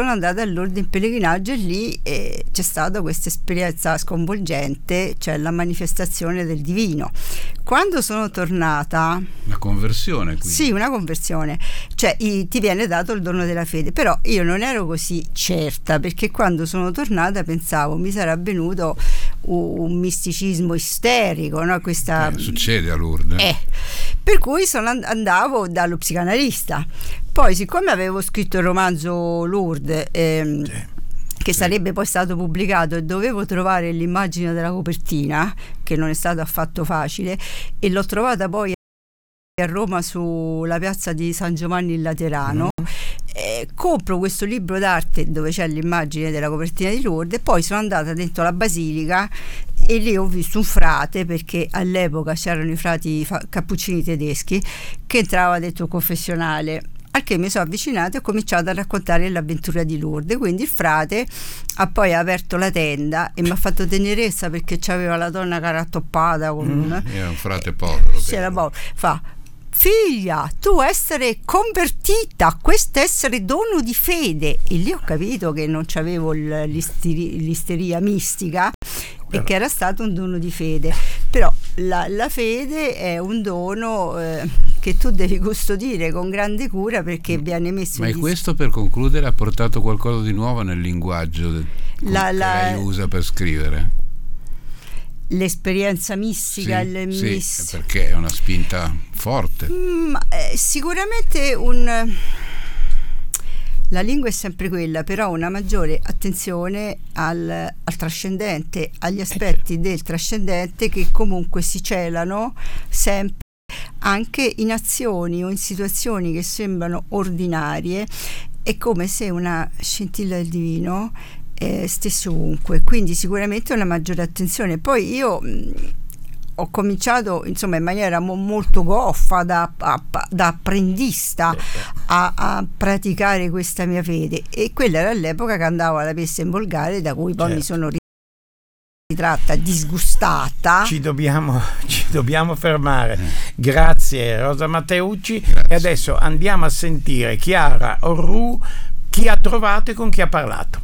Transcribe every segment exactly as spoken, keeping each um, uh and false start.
sono andata a Lourdes in pellegrinaggio e lì eh, c'è stata questa esperienza sconvolgente, cioè la manifestazione del divino. Quando sono tornata, una conversione, quindi. Sì, una conversione, cioè i, ti viene dato il dono della fede, però io non ero così certa, perché quando sono tornata pensavo mi sarà venuto un, un misticismo isterico, no? Questa eh, succede a Lourdes. Eh, per cui sono and- andavo dallo psicanalista. Poi, siccome avevo scritto il romanzo Lourdes, ehm, sì. che sì. sarebbe poi stato pubblicato, e dovevo trovare l'immagine della copertina, che non è stato affatto facile, e l'ho trovata poi a Roma sulla piazza di San Giovanni in Laterano. Mm. Eh, compro questo libro d'arte dove c'è l'immagine della copertina di Lourdes, e poi sono andata dentro la basilica e lì ho visto un frate, perché all'epoca c'erano i frati fa- cappuccini tedeschi, che entrava dentro il confessionale, al che mi sono avvicinata e ho cominciato a raccontare l'avventura di Lourdes. Quindi il frate ha poi aperto la tenda e mi ha fatto tenerezza, perché c'aveva la donna carattoppata con mm, un... era un frate povero, eh, c'era povero. Fa: figlia, tu essere convertita, questo essere dono di fede. E lì ho capito che non c'avevo l'isteri- l'isteria mistica, e che era stato un dono di fede. Però la, la fede è un dono eh, che tu devi custodire con grande cura, perché viene messo ma in è dis- questo, per concludere, ha portato qualcosa di nuovo nel linguaggio de- la, che la, lei usa per scrivere? L'esperienza mistica, sì, il sì, miss... perché è una spinta forte. Mm, eh, sicuramente un... La lingua è sempre quella, però una maggiore attenzione al, al trascendente, agli aspetti del trascendente, che comunque si celano sempre anche in azioni o in situazioni che sembrano ordinarie. È come se una scintilla del divino eh, stesse ovunque, quindi sicuramente una maggiore attenzione. Poi io mh, ho cominciato, insomma, in maniera mo- molto goffa, da, a, da apprendista a, a praticare questa mia fede, e quella era l'epoca che andavo alla Pesta in Volgare, da cui poi certo. mi sono ritratta disgustata. Ci dobbiamo, ci dobbiamo fermare. Grazie Rosa Matteucci. Grazie. E adesso andiamo a sentire Chiara Orru, chi ha trovato e con chi ha parlato.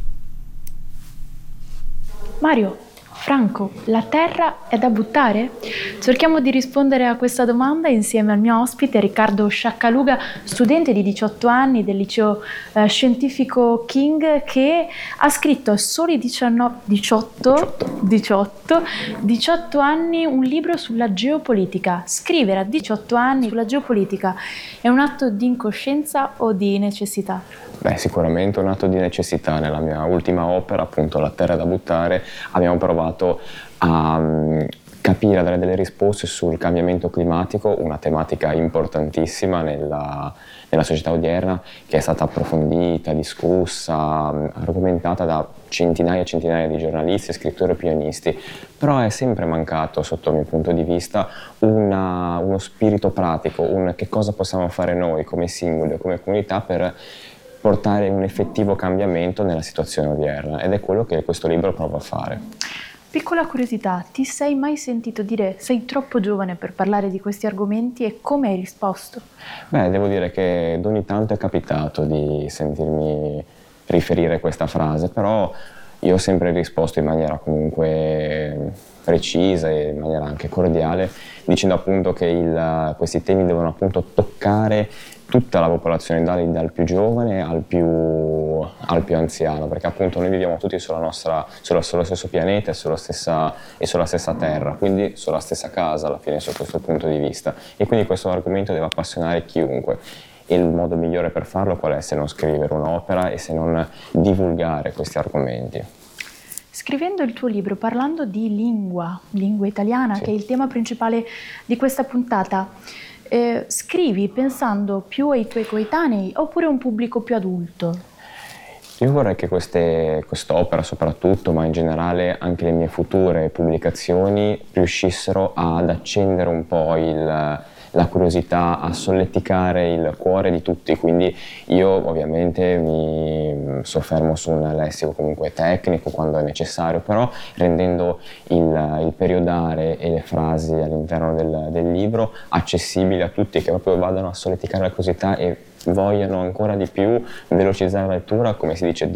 Mario, Franco, la terra è da buttare? Cerchiamo di rispondere a questa domanda insieme al mio ospite Riccardo Sciaccaluga, studente di diciotto anni del liceo eh, scientifico King, che ha scritto a soli diciannove, diciotto, diciotto, diciotto anni un libro sulla geopolitica. Scrivere a diciotto anni sulla geopolitica è un atto di incoscienza o di necessità? Beh, sicuramente un atto di necessità. Nella mia ultima opera, appunto La terra è da buttare, abbiamo provato a um, capire, a dare delle risposte sul cambiamento climatico, una tematica importantissima nella, nella società odierna, che è stata approfondita, discussa, um, argomentata da centinaia e centinaia di giornalisti, scrittori e opinionisti, però è sempre mancato, sotto il mio punto di vista, una, uno spirito pratico, un che cosa possiamo fare noi come singoli o come comunità per portare un effettivo cambiamento nella situazione odierna, ed è quello che questo libro prova a fare. Piccola curiosità, ti sei mai sentito dire sei troppo giovane per parlare di questi argomenti, e come hai risposto? Beh, devo dire che ogni tanto è capitato di sentirmi riferire questa frase, però io ho sempre risposto in maniera comunque precisa e in maniera anche cordiale, dicendo appunto che il, questi temi devono appunto toccare tutta la popolazione, dal, dal più giovane al più, al più anziano, perché appunto noi viviamo tutti sulla nostra, sulla, sullo stesso pianeta e sulla stessa, e sulla stessa terra, quindi sulla stessa casa alla fine, su questo punto di vista, e quindi questo argomento deve appassionare chiunque. E il modo migliore per farlo qual è, se non scrivere un'opera e se non divulgare questi argomenti? Scrivendo il tuo libro, parlando di lingua, lingua italiana, sì. che è il tema principale di questa puntata, eh, scrivi pensando più ai tuoi coetanei oppure a un pubblico più adulto? Io vorrei che queste, quest'opera soprattutto, ma in generale anche le mie future pubblicazioni, riuscissero ad accendere un po' il... la curiosità, a solleticare il cuore di tutti, quindi io ovviamente mi soffermo su un lessico comunque tecnico quando è necessario, però rendendo il, il periodare e le frasi all'interno del, del libro accessibili a tutti, che proprio vadano a solleticare la curiosità e vogliano ancora di più velocizzare la lettura, come si dice,